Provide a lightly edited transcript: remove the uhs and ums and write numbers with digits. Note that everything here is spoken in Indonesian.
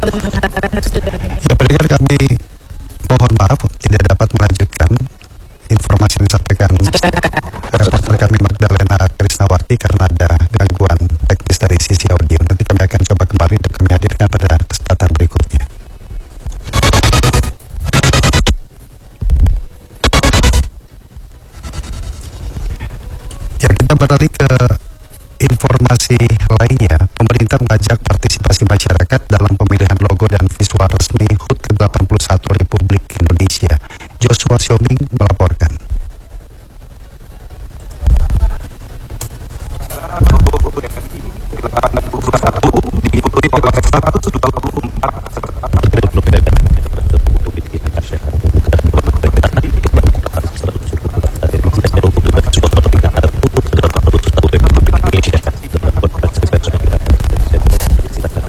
Ya, pendengar, kami mohon maaf tidak dapat melanjutkan informasi yang disampaikan reporter kami Magdalena Krisnawati karena ada gangguan teknis dari sisi audio. Nanti kami akan coba kembali untuk kami hadirkan pada kesempatan berikutnya. Ya, kita beralih ke informasi lainnya. Pemerintah mengajak partisipasi masyarakat dalam pemilihan logo dan visual resmi HUT ke-81 Republik Indonesia. Joshua Xiaoming melaporkan.